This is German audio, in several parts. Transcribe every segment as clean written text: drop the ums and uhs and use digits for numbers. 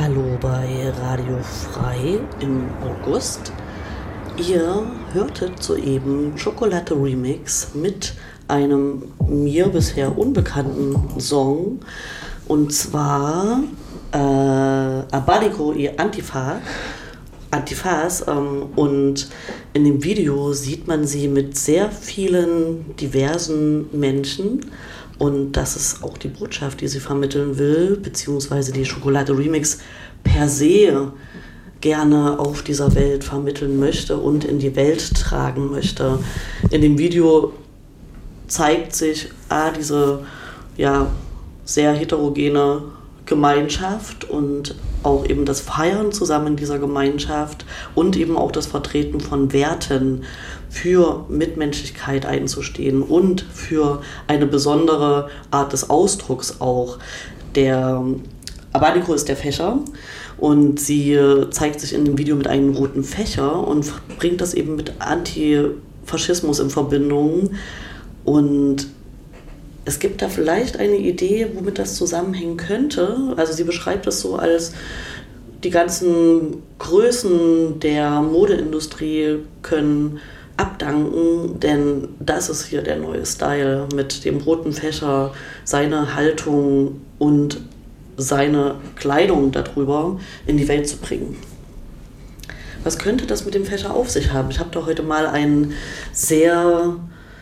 Hallo bei Radio Frei im August. Ihr hörtet soeben Chocolate Remix mit einem mir bisher unbekannten Song, und zwar Abanico y Antifaz, und in dem Video sieht man sie mit sehr vielen diversen Menschen. Und das ist auch die Botschaft, die sie vermitteln will, beziehungsweise die Chocolate Remix per se gerne auf dieser Welt vermitteln möchte und in die Welt tragen möchte. In dem Video zeigt sich diese sehr heterogene Gemeinschaft und auch eben das Feiern zusammen in dieser Gemeinschaft und eben auch das Vertreten von Werten, für Mitmenschlichkeit einzustehen und für eine besondere Art des Ausdrucks auch. Der Abanico ist der Fächer und sie zeigt sich in dem Video mit einem roten Fächer und bringt das eben mit Antifaschismus in Verbindung. Und es gibt da vielleicht eine Idee, womit das zusammenhängen könnte. Also sie beschreibt das so als die ganzen Größen der Modeindustrie können abdanken, denn das ist hier der neue Style mit dem roten Fächer, seine Haltung und seine Kleidung darüber in die Welt zu bringen. Was könnte das mit dem Fächer auf sich haben? Ich habe da heute mal einen sehr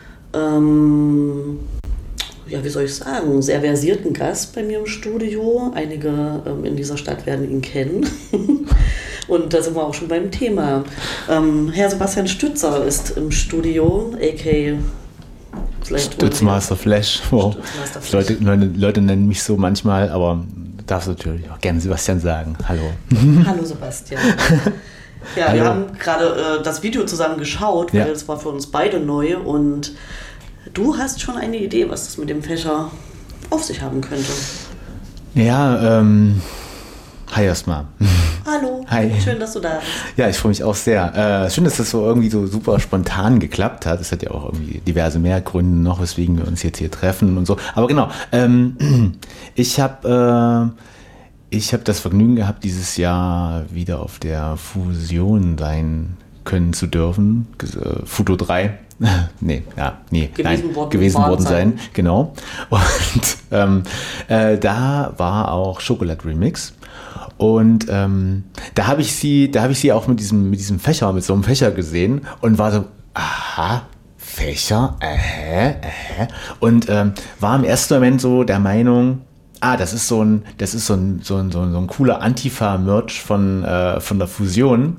sehr versierten Gast bei mir im Studio. Einige in dieser Stadt werden ihn kennen. Und da sind wir auch schon beim Thema. Herr Sebastian Stützer ist im Studio, a.k.a. Stützmaster Flash. Wow. Stützmaster Flash. Leute nennen mich so manchmal, aber darfst du natürlich auch gerne Sebastian sagen. Hallo. Hallo Sebastian. Ja, hallo. Wir haben gerade das Video zusammen geschaut, weil es war für uns beide neu, und du hast schon eine Idee, was das mit dem Fächer auf sich haben könnte. Ja, hi erstmal. Hallo, hi. Schön, dass du da bist. Ja, ich freue mich auch sehr. Schön, dass das so irgendwie so super spontan geklappt hat. Es hat ja auch irgendwie diverse mehr Gründe noch, weswegen wir uns jetzt hier treffen und so. Aber genau, ich habe das Vergnügen gehabt, dieses Jahr wieder auf der Fusion sein können zu dürfen. Futo 3. gewesen worden sein. Genau. Und da war auch Chocolate Remix. Und da habe ich sie auch mit diesem Fächer, mit so einem Fächer gesehen und war so, aha, Fächer, und war im ersten Moment so der Meinung, das ist so ein cooler Antifa-Merch von der Fusion.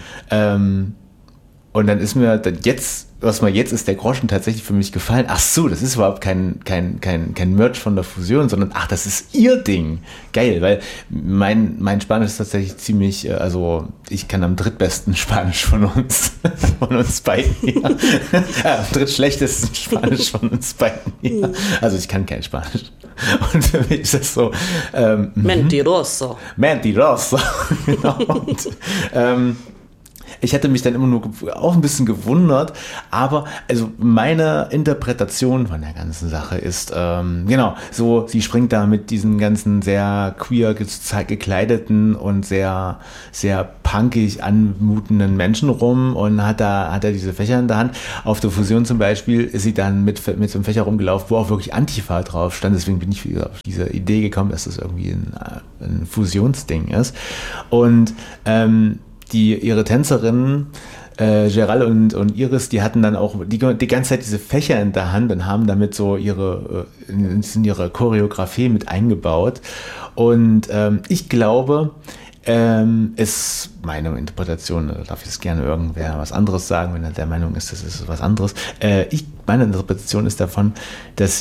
Und dann ist mir jetzt ist der Groschen tatsächlich für mich gefallen. Ach so, das ist überhaupt kein Merch von der Fusion, sondern das ist ihr Ding. Geil, weil mein Spanisch ist tatsächlich ziemlich, ich kann am drittbesten Spanisch von uns beiden hier. Am drittschlechtesten Spanisch von uns beiden hier. Also ich kann kein Spanisch. Und für mich ist das so Mentiroso. Genau. Und, ich hätte mich dann immer nur auch ein bisschen gewundert, aber also meine Interpretation von der ganzen Sache ist, so, sie springt da mit diesen ganzen sehr queer gekleideten und sehr, sehr punkig anmutenden Menschen rum und hat da diese Fächer in der Hand. Auf der Fusion zum Beispiel ist sie dann mit so einem Fächer rumgelaufen, wo auch wirklich Antifa drauf stand. Deswegen bin ich wieder auf diese Idee gekommen, dass das irgendwie ein Fusionsding ist. Und ihre Tänzerinnen, Gerald und Iris, die hatten dann auch die ganze Zeit diese Fächer in der Hand und haben damit so ihre Choreografie mit eingebaut. Und ich glaube, ist meine Interpretation, da darf jetzt gerne irgendwer was anderes sagen, wenn er der Meinung ist, das ist was anderes. Meine Interpretation ist davon, dass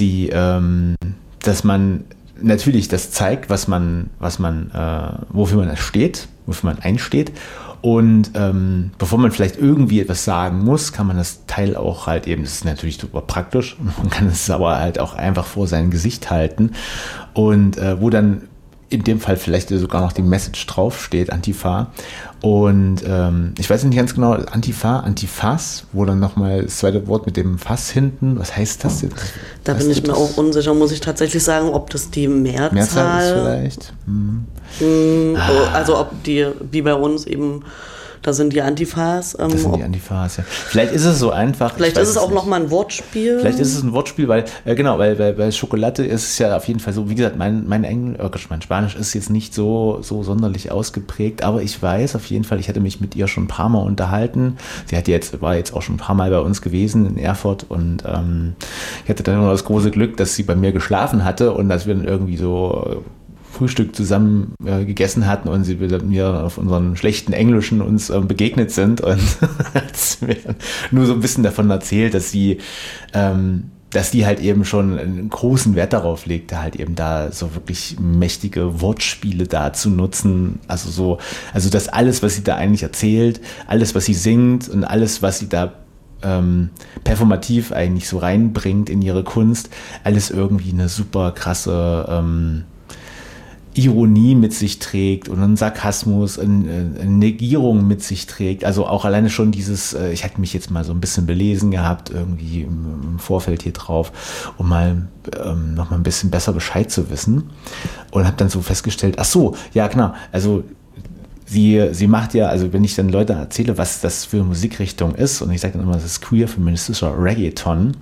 man natürlich das zeigt, wofür man steht, wofür man einsteht. Und bevor man vielleicht irgendwie etwas sagen muss, kann man das Teil auch halt eben, das ist natürlich super praktisch, man kann es aber halt auch einfach vor sein Gesicht halten. Und wo dann in dem Fall vielleicht sogar noch die Message draufsteht, Antifa. Und ich weiß nicht ganz genau, Antifas, wo dann nochmal das zweite Wort mit dem Fass hinten, was heißt das jetzt? Da bin ich mir auch unsicher, muss ich tatsächlich sagen, ob das die Mehrzahl ist vielleicht. Also ob die, wie bei uns eben, da sind die Antifas. Das sind die Antifas, ja. Vielleicht ist es so einfach. Vielleicht ist es auch nochmal ein Wortspiel. Vielleicht ist es ein Wortspiel, weil, bei Schokolade ist es ja auf jeden Fall so, wie gesagt, mein Spanisch ist jetzt nicht so sonderlich ausgeprägt, aber ich weiß auf jeden Fall, ich hatte mich mit ihr schon ein paar Mal unterhalten. Sie war jetzt auch schon ein paar Mal bei uns gewesen in Erfurt und ich hatte dann nur das große Glück, dass sie bei mir geschlafen hatte und dass wir dann irgendwie so Frühstück zusammen gegessen hatten und sie mir auf unseren schlechten Englischen uns begegnet sind und hat mir nur so ein bisschen davon erzählt, dass sie halt eben schon einen großen Wert darauf legte, halt eben da so wirklich mächtige Wortspiele da zu nutzen. Also dass alles, was sie da eigentlich erzählt, alles, was sie singt und alles, was sie da performativ eigentlich so reinbringt in ihre Kunst, alles irgendwie eine super krasse Ironie mit sich trägt und einen Sarkasmus, eine Negierung mit sich trägt. Also auch alleine schon dieses, ich hatte mich jetzt mal so ein bisschen belesen gehabt, irgendwie im Vorfeld hier drauf, um mal noch mal ein bisschen besser Bescheid zu wissen und habe dann so festgestellt, ach so, ja klar, also sie macht ja, also wenn ich dann Leute erzähle, was das für Musikrichtung ist und ich sage dann immer, das ist queer feministischer Reggaeton,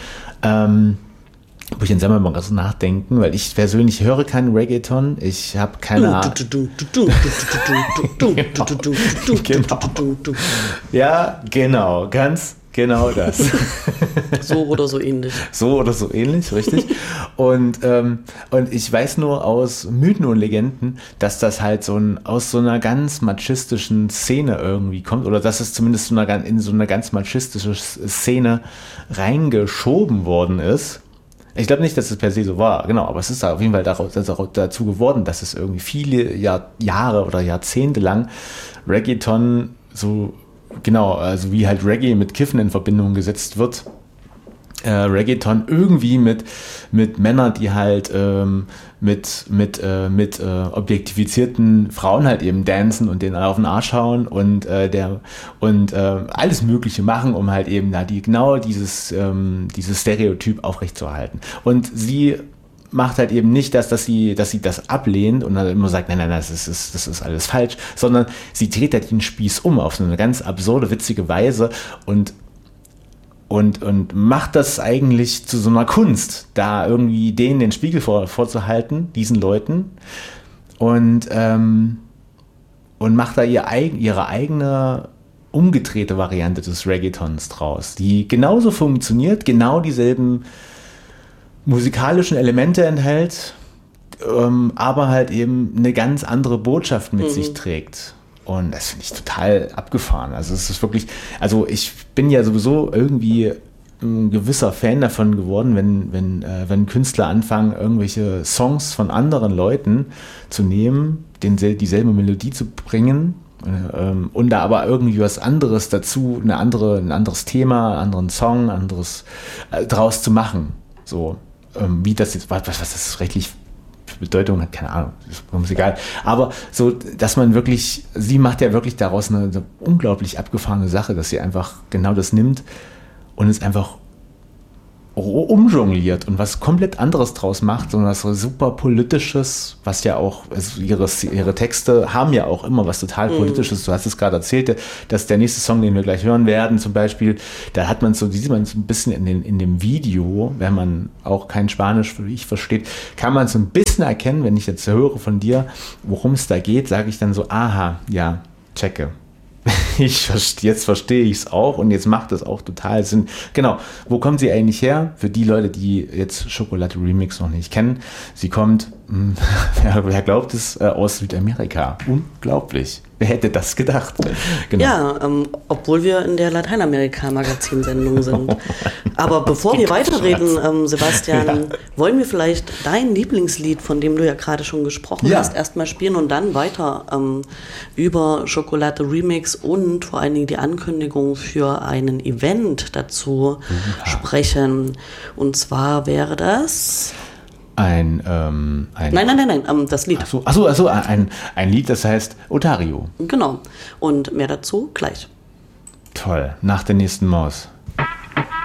wo ich dann selber mal ganz nachdenken, weil ich persönlich höre keinen Reggaeton, ich habe keine Ahnung. Ja, genau, ganz genau das. So oder so ähnlich. So oder so ähnlich, richtig. Und ich weiß nur aus Mythen und Legenden, dass das halt aus so einer ganz machistischen Szene irgendwie kommt oder dass es zumindest in so eine ganz machistische Szene reingeschoben worden ist. Ich glaube nicht, dass es per se so war, genau, aber es ist auf jeden Fall dazu geworden, dass es irgendwie viele Jahre oder Jahrzehnte lang Reggaeton so, genau, also wie halt Reggae mit Kiffen in Verbindung gesetzt wird, Reggaeton irgendwie mit Männern, die halt mit objektifizierten Frauen halt eben dancen und denen auf den Arsch hauen und alles Mögliche machen, um halt eben da dieses Stereotyp aufrechtzuerhalten. Und sie macht halt eben nicht, dass sie das ablehnt und dann immer sagt, nein, das ist alles falsch, sondern sie dreht halt den Spieß um auf so eine ganz absurde, witzige Weise und macht das eigentlich zu so einer Kunst, da irgendwie denen den Spiegel vorzuhalten, diesen Leuten, und macht da ihre eigene umgedrehte Variante des Reggaetons draus, die genauso funktioniert, genau dieselben musikalischen Elemente enthält, aber halt eben eine ganz andere Botschaft mit sich trägt. Und das finde ich total abgefahren. Also es ist wirklich, also ich bin ja sowieso irgendwie ein gewisser Fan davon geworden, wenn Künstler anfangen, irgendwelche Songs von anderen Leuten zu nehmen, dieselbe Melodie zu bringen und da aber irgendwie was anderes dazu, ein anderes Thema, einen anderen Song, draus zu machen. So, wie das jetzt, was das rechtlich Bedeutung hat, keine Ahnung, ist uns egal. Aber so, dass man wirklich, sie macht ja wirklich daraus eine unglaublich abgefahrene Sache, dass sie einfach genau das nimmt und es einfach umjongliert und was komplett anderes draus macht, sondern was super Politisches, was ja auch, also ihre Texte haben ja auch immer was total Politisches. Du hast es gerade erzählt, dass der nächste Song, den wir gleich hören werden, zum Beispiel, da hat man sieht man so ein bisschen in dem Video, wenn man auch kein Spanisch wie ich versteht, kann man so ein bisschen erkennen, wenn ich jetzt höre von dir, worum es da geht, sage ich dann so, aha, ja, checke. Jetzt verstehe ich es auch und jetzt macht es auch total Sinn. Genau, wo kommt sie eigentlich her? Für die Leute, die jetzt Schokolade Remix noch nicht kennen, sie kommt, wer glaubt es, aus Südamerika. Unglaublich. Wer hätte das gedacht? Genau. Ja, obwohl wir in der Lateinamerika-Magazinsendung sind. Aber bevor wir weiterreden, Sebastian, wollen wir vielleicht dein Lieblingslied, von dem du ja gerade schon gesprochen hast, erstmal spielen und dann weiter über Schokolade Remix und vor allen Dingen die Ankündigung für einen Event dazu sprechen. Und zwar wäre das Nein, das Lied. Achso, ein Lied, das heißt Otario. Genau. Und mehr dazu gleich. Toll, nach der nächsten Maus.